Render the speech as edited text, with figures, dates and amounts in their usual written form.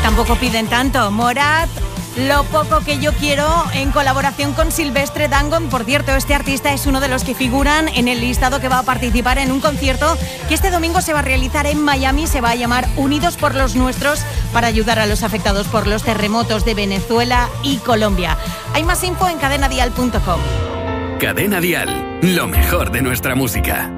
tampoco piden tanto. Morat, Lo poco que yo quiero, en colaboración con Silvestre Dangond. Por cierto, este artista es uno de los que figuran en el listado que va a participar en un concierto que este domingo se va a realizar en Miami. Se va a llamar Unidos por los Nuestros, para ayudar a los afectados por los terremotos de Venezuela y Colombia. Hay más info en cadenadial.com. Cadena Dial, lo mejor de nuestra música.